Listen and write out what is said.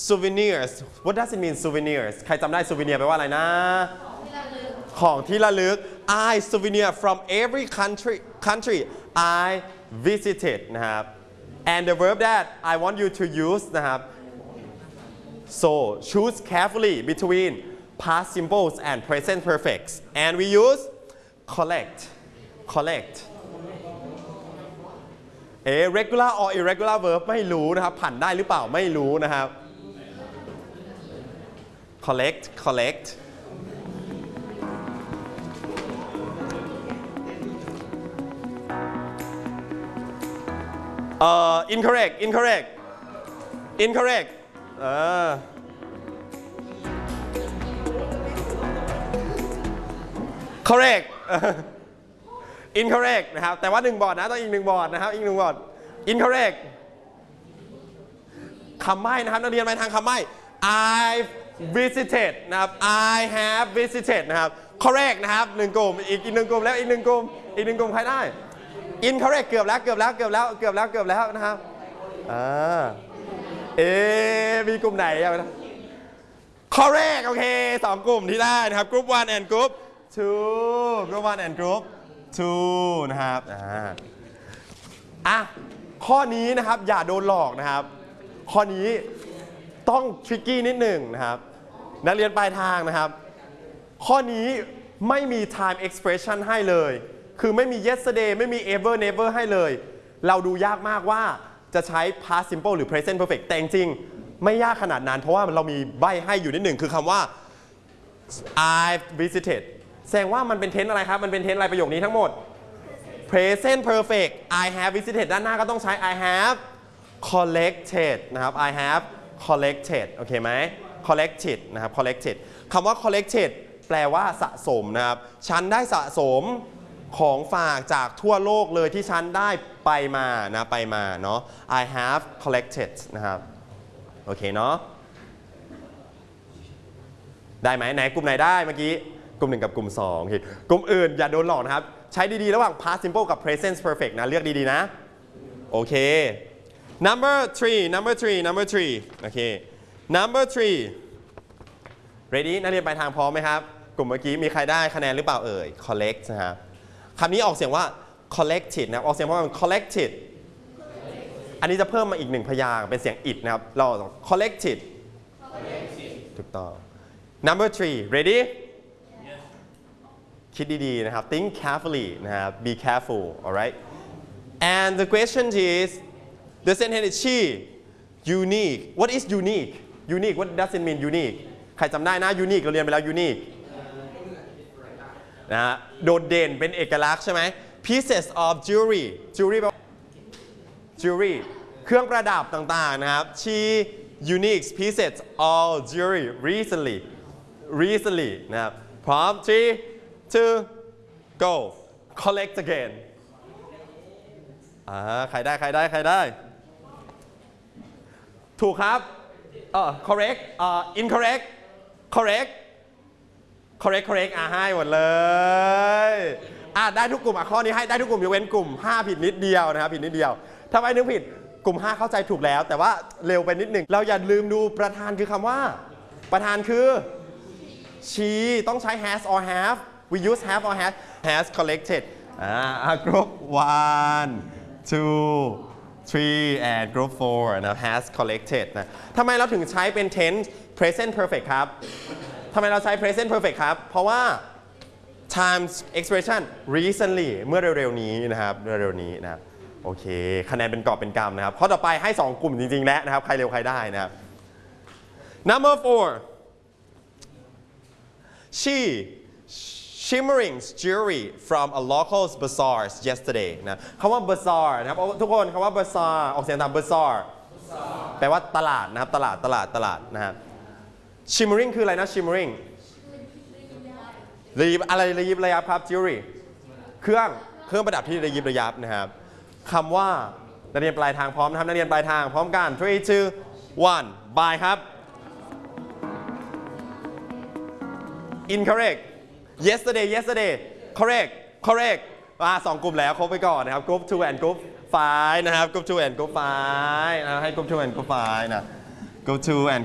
souvenirs what does it mean souvenirs ใครจำได้ souvenir แปลว่าอะไรนะของที่ระลึก I souvenir from every country I visited นะครับ and the verb that I want you to use นะครับ so choose carefully between past simples and present perfects and we use collect regular or irregular verb ไม่รู้นะครับผันได้หรือเปล่าไม่รู้นะครับ collect incorrect correct incorrect นะครับแต่ว่า1บอร์ดนะต้องอีก1บอร์ดนะครับอีก1บอร์ด incorrect คำใบ้นะครับนักเรียนไปทางคำใบ้ I've visited นะครับ I have visited นะครับ correct นะครับ1กลุ่มอีก1กลุ่มแล้วอีก1กลุ่มใครได้ incorrect เกือบแล้วนะครับมีกลุ่มไหนอ่ะ correct โอเค2กลุ่มที่ได้นะครับ group 1 and group 2 group 1 and group 2นะครับข้อนี้นะครับอย่าโดนหลอกนะครับข้อนี้ต้องทริกกี้นิดหนึ่งนะครับนักเรียนปลายทางนะครับข้อนี้ไม่มี time expression ให้เลยคือไม่มี yesterday ไม่มี ever never ให้เลยเราดูยากมากว่าจะใช้ past simple หรือ present perfect แต่จริงๆไม่ยากขนาดนั้นเพราะว่าเรามีใบ้ให้อยู่นิดหนึ่งคือคำว่า I've visited แสดงว่ามันเป็น tense อะไรครับมันเป็น tense อะไรประโยคนี้ทั้งหมด present perfect I have visited ด้านหน้าก็ต้องใช้ I have collected นะครับ I have collected โอเคไหม collected นะครับ collected คำว่า collected แปลว่าสะสมนะครับฉันได้สะสมของฝากจากทั่วโลกเลยที่ฉันได้ไปมาเนาะ I have collected นะครับโอเคเนาะได้ไหมไหนกลุ่มไหนได้เมื่อกี้กลุ่ม1กับกลุ่ม2โอเคกลุ่มอื่นอย่าโดนหลอกนะครับใช้ดีๆระหว่าง past simple กับ present perfect นะเลือกดีๆนะโอเค number 3โอเค number 3 ready นักเรียนไปทางพร้อมไหมครับกลุ่มเมื่อกี้มีใครได้คะแนนหรือเปล่าเอ่ย collect นะครับคำนี้ออกเสียงว่า collected นะออกเสียงว่า collected อันนี้จะเพิ่มมาอีก1พยางค์เป็นเสียง it นะครับเรา collected ถูกต้อง number 3 ready คิดดีๆนะครับ think carefully นะครับ be careful alright and the question is the sentence is she unique what is unique what does it mean unique ใครจำได้นะ unique เราเรียนไปแล้ว unique นะฮะโดดเด่นเป็นเอกลักษณ์ใช่ไหม pieces of jewelry เครื่องประดับต่างๆนะครับ she unique pieces of jewelry recently นะครับพร้อม 3 2 go collect again ใครได้ถูกครับcorrect incorrect correct ให้หมดเลยได้ทุกกลุ่มข้อนี้ให้ได้ทุกกลุ่มยกเว้นกลุ่ม5ผิดนิดเดียวนะครับผิดนิดเดียวถ้าไม่นึกผิดกลุ่ม5เข้าใจถูกแล้วแต่ว่าเร็วไปนิดหนึ่งเราอย่าลืมดูประธานคือคำว่าประธานคือ she ต้องใช้ has or have we use have or has collected group 1 2 3 and group 4 นะ has collected นะทำไมเราถึงใช้เป็น tense present perfect ครับทำไมเราใช้ present perfect ครับเพราะว่า time expression recently เมื่อเร็วๆนี้นะครับเร็วๆนี้นะครับโอเคคะแนนเป็นกอบเป็นกำนะครับข้อต่อไปให้2กลุ่มจริงๆแล้วนะครับใครเร็วใครได้นะครับ number 4 she shimmering jewelry from a local bazaar yesterday นะคำว่า bazaar นะครับทุกคนคำว่า bazaar ออกเสียงตาม bazaar แปลว่าตลาดนะครับตลาดนะครับ shimmering คืออะไรนะ shimmering ระยิบอะไรระยิบระยับครับ jewelry เครื่องประดับที่ระยิบระยับนะครับคำว่านักเรียนปลายทางพร้อมนะครับนักเรียนปลายทางพร้อมกัน3 2 1 bye ครับ incorrect yesterday correct 2กลุ่มแล้วครบไปก่อนนะครับ group 2 and group 5นะครับ group 2 and group 5ให้ group 2 and group 5นะ group 2 and